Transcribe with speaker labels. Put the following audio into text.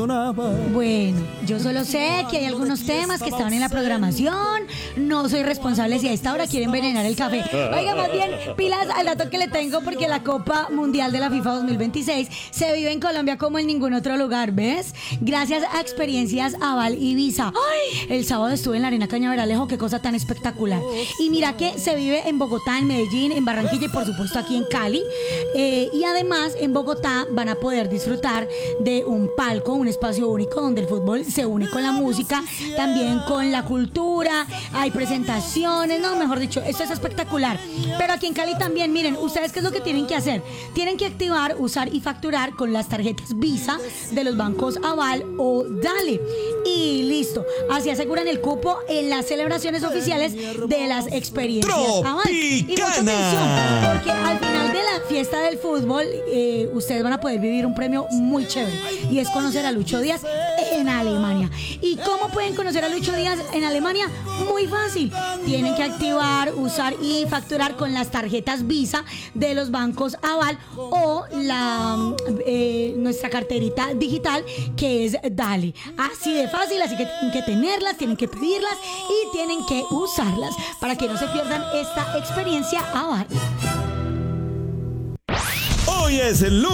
Speaker 1: Bueno, yo solo sé que hay algunos temas que estaban en la programación. No soy responsable si a esta hora quieren envenenar el café. Oiga, más bien, pilas al dato que le tengo, porque la Copa Mundial de la FIFA 2026 se vive en Colombia como en ningún otro lugar, ¿ves? Gracias a Experiencias Aval y Visa. ¡Ay! El sábado estuve en la Arena Cañaveralejo, qué cosa tan espectacular. Y mira que se vive en Bogotá, en Medellín, en Barranquilla y por supuesto aquí en Cali. Y además en Bogotá van a poder disfrutar de un palco, un espacio único donde el fútbol se une con la música, también con la cultura, hay presentaciones, no, mejor dicho, esto es espectacular. Pero aquí en Cali también, miren, ustedes qué es lo que tienen que hacer. Tienen que activar, usar y facturar con las tarjetas Visa de los bancos Aval o Dale. Y listo, así aseguran el cupo en las celebraciones oficiales de las experiencias Aval. Y mucha atención, porque al final de la fiesta del fútbol, ustedes van a poder vivir un premio muy chévere, y es conocer a Lucho Díaz en Alemania. ¿Y cómo pueden conocer a Lucho Díaz en Alemania? Muy fácil. Tienen que activar, usar y facturar con las tarjetas Visa de los bancos Aval o nuestra carterita digital, que es Dale. Así de fácil, así que tienen que tenerlas, tienen que pedirlas y tienen que usarlas para que no se pierdan esta experiencia Aval.
Speaker 2: Hoy es el lunes.